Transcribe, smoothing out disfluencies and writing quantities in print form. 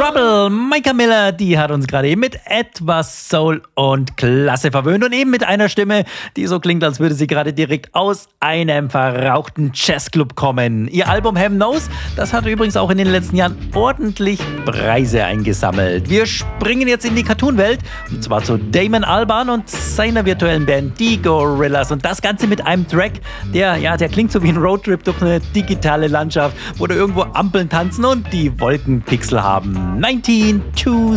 Trouble, Micah Miller, die hat uns gerade eben mit etwas Soul und Klasse verwöhnt und eben mit einer Stimme, die so klingt, als würde sie gerade direkt aus einem verrauchten Jazzclub kommen. Ihr Album Heaven Knows, das hat übrigens auch in den letzten Jahren ordentlich Preise eingesammelt. Wir springen jetzt in die Cartoon-Welt und zwar zu Damon Albarn und seiner virtuellen Band Die Gorillas und das Ganze mit einem Track, der klingt so wie ein Roadtrip durch eine digitale Landschaft, wo da irgendwo Ampeln tanzen und die Wolkenpixel haben. 19 to